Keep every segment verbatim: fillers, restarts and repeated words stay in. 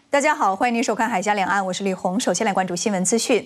大家好，欢迎您收看《海峡两岸》，我是李红。首先来关注新闻资讯。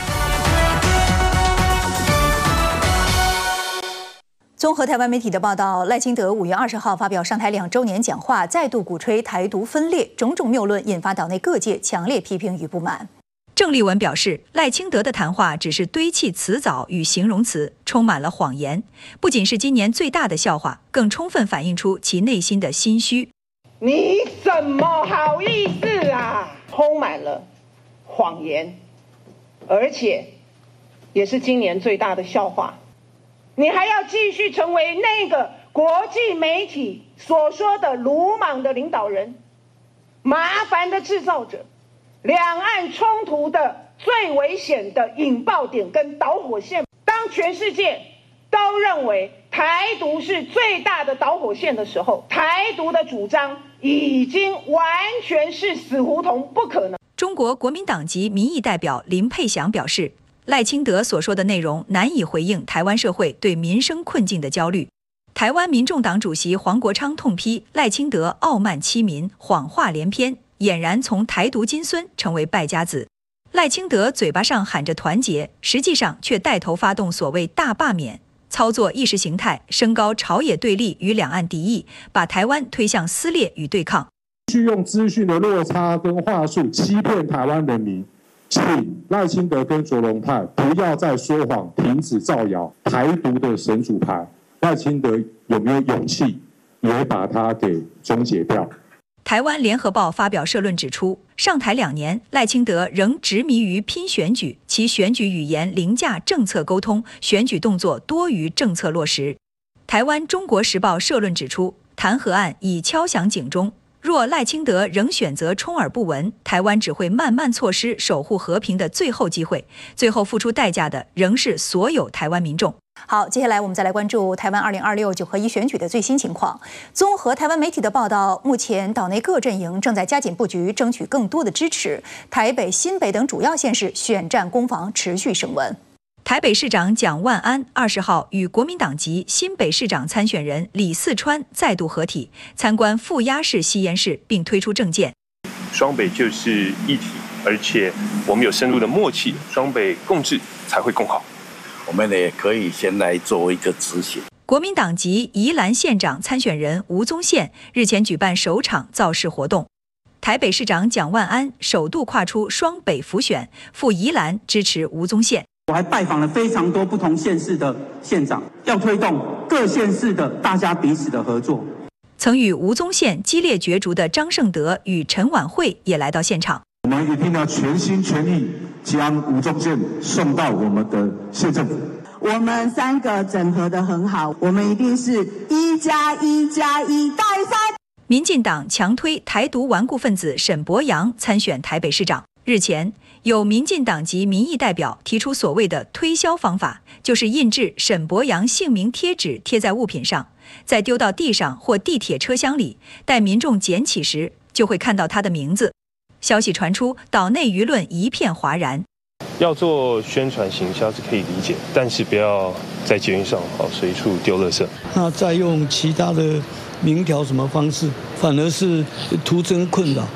综合台湾媒体的报道，赖清德五月二十号发表上台两周年讲话，再度鼓吹台独分裂，种种谬论引发岛内各界强烈批评与不满。郑丽文表示，赖清德的谈话只是堆砌词藻与形容词，充满了谎言，不仅是今年最大的笑话，更充分反映出其内心的心虚。 你怎么好意思啊？充满了谎言，而且也是今年最大的笑话。你还要继续成为那个国际媒体所说的鲁莽的领导人，麻烦的制造者，两岸冲突的最危险的引爆点跟导火线。当全世界都认为台独是最大的导火线的时候，台独的主张已经完全是死胡同，不可能。 中国国民党籍民意代表林佩祥表示，赖清德所说的内容难以回应台湾社会对民生困境的焦虑。台湾民众党主席黄国昌痛批赖清德傲慢欺民，谎话连篇，俨然从台独金孙成为败家子。赖清德嘴巴上喊着团结，实际上却带头发动所谓大罢免，操作意识形态，升高朝野对立与两岸敌意，把台湾推向撕裂与对抗。 去用资讯的落差跟话术欺骗台湾人民，请赖清德跟卓荣泰不要再说谎，停止造谣台独的神主牌。赖清德有没有勇气也把它给终结掉？ 台湾联合报发表社论指出，上台两年，赖清德仍执迷于拼选举，其选举语言凌驾政策沟通，选举动作多于政策落实。台湾中国时报社论指出，弹劾案已敲响警钟，若赖清德仍选择充耳不闻，台湾只会慢慢错失守护和平的最后机会，最后付出代价的仍是所有台湾民众。好，接下来我们再来关注台湾二零二六九合一选举的最新情况。综合台湾媒体的报道，目前岛内各阵营正在加紧布局，争取更多的支持。台北、新北等主要县市选战攻防持续升温。台北市长蒋万安二十号与国民党籍新北市长参选人李四川再度合体，参观负压式吸烟室，并推出政见。 双北就是一体，而且我们有深入的默契，双北共治才会更好。 我们也可以先来做一个执行。 国民党籍宜兰县长参选人吴宗宪日前举办首场造势活动，台北市长蒋万安首度跨出双北辅选，赴宜兰支持吴宗宪。 我还拜访了非常多不同县市的县长，要推动各县市的大家彼此的合作。 曾与吴宗宪激烈角逐的张胜德与陈婉慧也来到现场。 我们一定要全心全意将吴宗宪送到我们的县政府。 我们三个整合得很好，我们一定是一加一加一大于三。 民进党强推台独顽固分子沈伯洋参选台北市长。日前，有民进党籍民意代表提出所谓的推销方法，就是印制沈伯洋姓名贴纸贴在物品上，再丢到地上或地铁车厢里，待民众捡起时就会看到他的名字。消息传出，岛内舆论一片哗然。 要做宣传行销是可以理解，但是不要在捷运上好随处丢垃圾。 那再用其他的明条什么方式，反而是徒增困扰。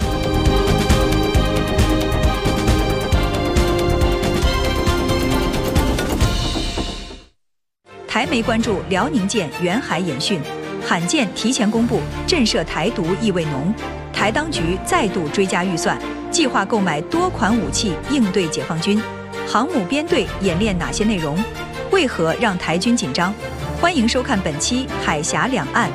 台媒关注辽宁舰远海演训，罕见提前公布，震慑台独意味浓。台当局再度追加预算，计划购买多款武器应对解放军。航母编队演练哪些内容？为何让台军紧张？欢迎收看本期《海峡两岸》。